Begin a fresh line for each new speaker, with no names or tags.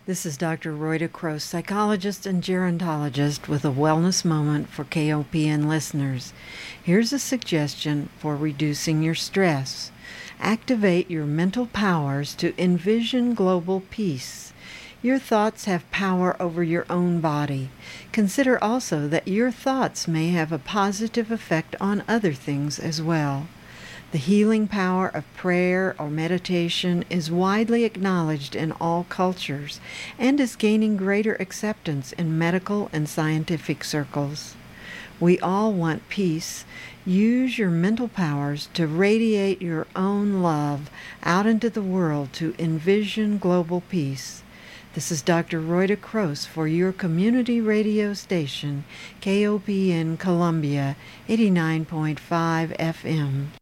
This is Dr. Rhoda Croce, psychologist and gerontologist with a wellness moment for KOPN listeners. Here's a suggestion for reducing your stress. Activate your mental powers to envision global peace. Your thoughts have power over your own body. Consider also that your thoughts may have a positive effect on other things as well. The healing power of prayer or meditation is widely acknowledged in all cultures and is gaining greater acceptance in medical and scientific circles. We all want peace. Use your mental powers to radiate your own love out into the world to envision global peace. This is Dr. Rhoda Croce for your community radio station, KOPN Columbia, 89.5 FM.